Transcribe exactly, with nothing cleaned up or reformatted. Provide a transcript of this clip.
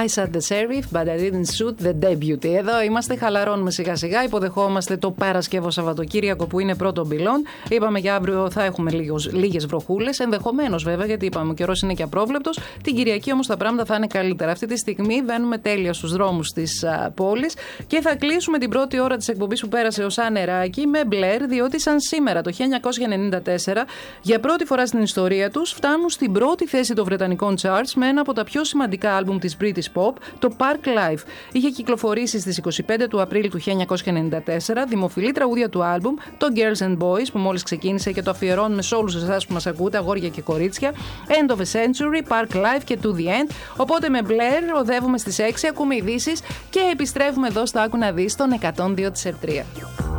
I shot the sheriff, but I didn't shoot the deputy. Εδώ είμαστε, χαλαρώνουμε σιγά σιγά, υποδεχόμαστε το Παρασκευό Σαββατοκύριακο που είναι πρώτο μπιλόν. Είπαμε για αύριο θα έχουμε λίγες βροχούλες, ενδεχομένως βέβαια, γιατί είπαμε ο καιρός είναι και απρόβλεπτος. Την Κυριακή όμως τα πράγματα θα είναι καλύτερα. Αυτή τη στιγμή βαίνουμε τέλεια στους δρόμους της α, πόλης και θα κλείσουμε την πρώτη ώρα της εκπομπής που πέρασε ως ανεράκι με Blair, διότι σαν σήμερα το χίλια εννιακόσια ενενήντα τέσσερα για πρώτη φορά στην ιστορία τους φτάνουν στην πρώτη θέση των βρετανικών charts με ένα από τα πιο σημαντικά άλμπουμ της British Pop, το Park Life. Είχε κυκλοφορήσει στις είκοσι πέντε του Απρίλη του χίλια εννιακόσια ενενήντα τέσσερα, δημοφιλή τραγούδια του άλμπουμ, το Girls and Boys που μόλις ξεκίνησε και το αφιερώνουμε σε όλους εσάς που μας ακούτε, αγόρια και κορίτσια, End of a Century, Park Life και To The End. Οπότε με Blair οδεύουμε στις έξι, ακούμε ειδήσεις και επιστρέφουμε εδώ στο Άκου να δεις, τον εκατόν δύο της Ερτρία.